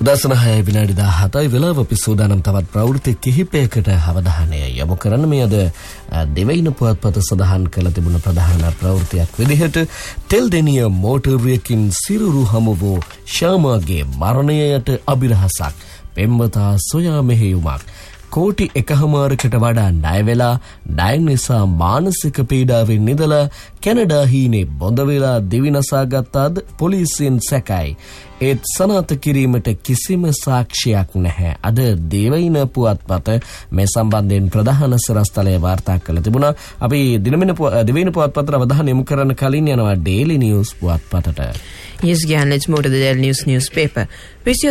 උදෑසන 6 විනාඩි 17යි වෙලාව අපි සූදානම් තවත් ප්‍රවෘත්ති කිහිපයකට අවධානය යොමු කරන්න. මේ අද දෙවයින පුවත්පත සඳහන් කළ තිබුණ ප්‍රධාන ප්‍රවෘත්තියක් විදිහට තෙල්දෙනිය මෝටරයකින් සිරුරු හමු වූ ශාමාගේ මරණයට අභිරහසක්, පෙම්වතා සොයා මෙහෙයුමක්, කෝටි 1.5කට වඩා ණය වෙලා ණය නිසා මානසික පීඩාවෙන් නිදලා කැනඩා හීනේ බොඳ වෙලා දිවිනසාගත්තාද පොලිසියෙන් සැකයි. ඒත් සනාථ කිරීමට කිසිම සාක්ෂියක් නැහැ. අද දෙවයින පුවත්පත මේ සම්බන්ධයෙන් ප්‍රධාන සිරස්තලය වාර්තා කළ තිබුණා. අපි දෙවයින පුවත්පතට අවධානය යොමු කරන්න කලින් යනවා daily news පුවත්පතට. Yes, Gyan, let's move to the Daily News newspaper.